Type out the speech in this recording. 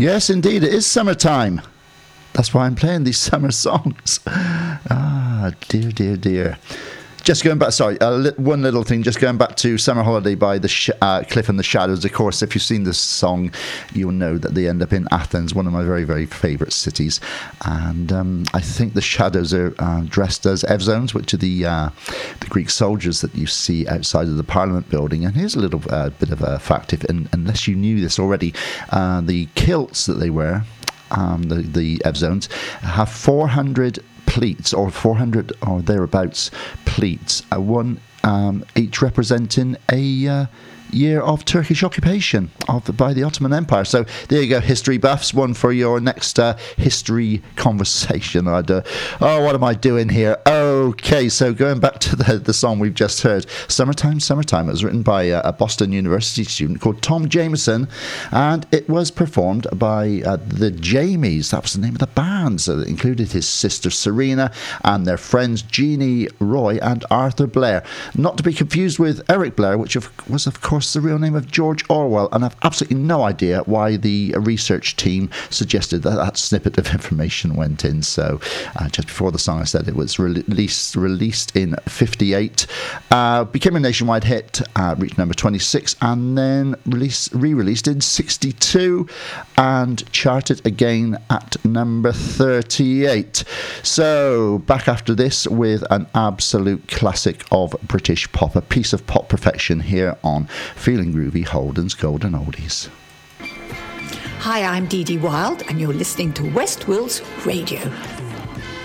Yes, indeed, it is summertime. That's why I'm playing these summer songs. Ah, dear, dear, dear. Just going back, sorry, one little thing, just going back to Summer Holiday by the Cliff and the Shadows. Of course, if you've seen this song, you'll know that they end up in Athens, one of my very, very favourite cities. And I think the Shadows are dressed as Evzones, which are the Greek soldiers that you see outside of the Parliament building. And here's a little bit of a fact, unless you knew this already, the kilts that they wear, the Evzones, have 400 pleats, or 400 or thereabouts pleats, one each representing a year of Turkish occupation by the Ottoman Empire. So there you go, history buffs, one for your next history conversation. What am I doing here? Okay, so going back to the song we've just heard, Summertime, Summertime. It was written by a Boston University student called Tom Jameson, and it was performed by the Jamies. That was the name of the band. So it included his sister Serena and their friends Jeannie Roy and Arthur Blair. Not to be confused with Eric Blair, which was of course the real name of George Orwell, and I've absolutely no idea why the research team suggested that snippet of information went in. So just before the song, I said it was released in 58, became a nationwide hit, reached number 26, and then re-released in 62 and charted again at number 38. So back after this with an absolute classic of British pop, a piece of pop perfection here on Feeling Groovy, Holden's Golden Oldies. Hi, I'm Dee Dee Wild, and you're listening to West Wills Radio.